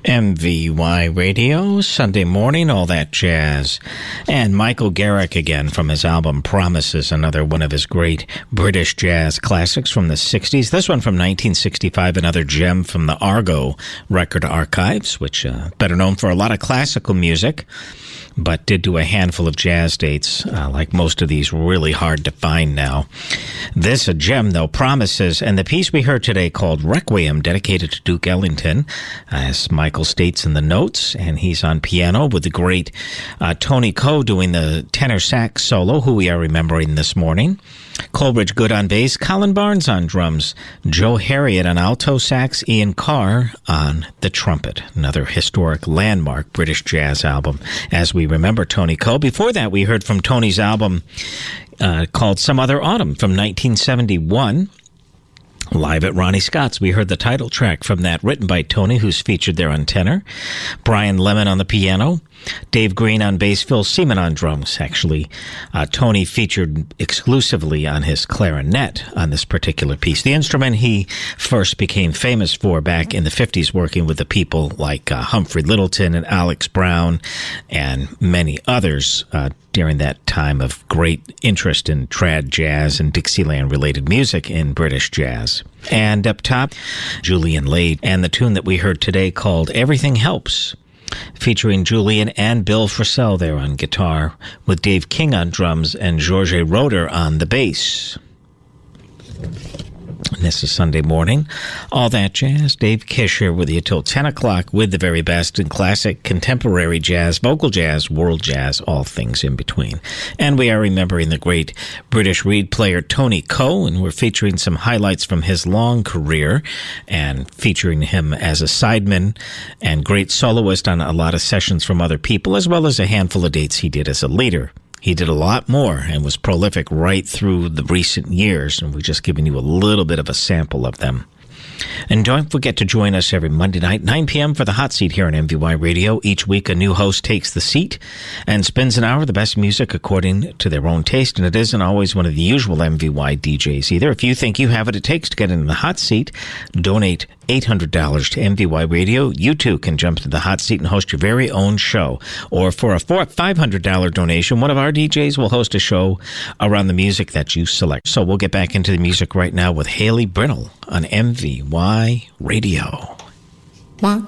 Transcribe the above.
MVY Radio, Sunday morning, all that jazz. And Michael Garrick again from his album Promises, another one of his great British jazz classics from the 60s. This one from 1965, another gem from the Argo Record Archives, which better known for a lot of classical music, but did do a handful of jazz dates, like most of these, really hard to find now. This a gem, though, Promises, and the piece we heard today called Requiem, dedicated to Duke Ellington, as Michael states in the notes, and he's on piano with the great Tony Coe doing the tenor sax solo, who we are remembering this morning. Coleridge Good on bass, Colin Barnes on drums, Joe Harriott on alto sax, Ian Carr on the trumpet. Another historic landmark British jazz album, as we remember Tony Coe. Before that, we heard from Tony's album called Some Other Autumn from 1971. Live at Ronnie Scott's, we heard the title track from that, written by Tony, who's featured there on tenor, Brian Lemon on the piano, Dave Green on bass, Phil Seaman on drums. Actually, Tony featured exclusively on his clarinet on this particular piece, the instrument he first became famous for back in the 50s, working with the people like Humphrey Littleton and Alex Brown and many others during that time of great interest in trad jazz and Dixieland-related music in British jazz. And up top, Julian Lade, and the tune that we heard today called Everything Helps, featuring Julian and Bill Frisell there on guitar, with Dave King on drums and Georges Roeder on the bass. And this is Sunday morning. All that jazz. Dave Kish here with you till 10 o'clock with the very best in classic, contemporary jazz, vocal jazz, world jazz, all things in between. And we are remembering the great British reed player Tony Coe, and we're featuring some highlights from his long career and featuring him as a sideman and great soloist on a lot of sessions from other people, as well as a handful of dates he did as a leader. He did a lot more and was prolific right through the recent years, and we're just giving you a little bit of a sample of them. And don't forget to join us every Monday night, 9 p.m. for the Hot Seat here on MVY Radio. Each week, a new host takes the seat and spins an hour of the best music according to their own taste, and it isn't always one of the usual MVY DJs either. If you think you have what it takes to get in the hot seat, donate $800 to MVY Radio. You too can jump to the hot seat and host your very own show. Or for a $500 donation, one of our DJs will host a show around the music that you select. So we'll get back into the music right now with Haley Brinnell on MVY Radio. 1,